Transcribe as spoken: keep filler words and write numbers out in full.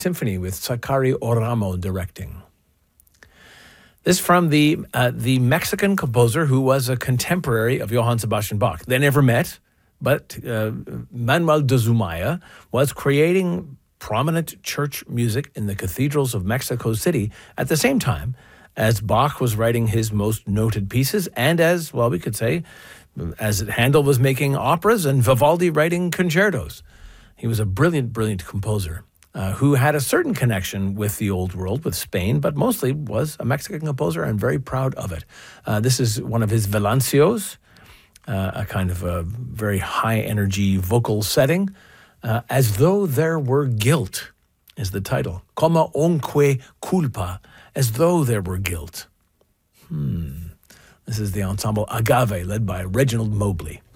Symphony with Sakari Oramo directing. This from the uh, the Mexican composer who was a contemporary of Johann Sebastian Bach. They never met, but uh, Manuel de Zumaya was creating prominent church music in the cathedrals of Mexico City at the same time as Bach was writing his most noted pieces, and as, well, we could say, as Handel was making operas and Vivaldi writing concertos. He was a brilliant, brilliant composer. Uh, who had a certain connection with the old world, with Spain, but mostly was a Mexican composer and very proud of it. Uh, this is one of his Villancios, uh, a kind of a very high-energy vocal setting. Uh, As Though There Were Guilt is the title. Como unque culpa, as though there were guilt. Hmm. This is the ensemble Agave, led by Reginald Mobley.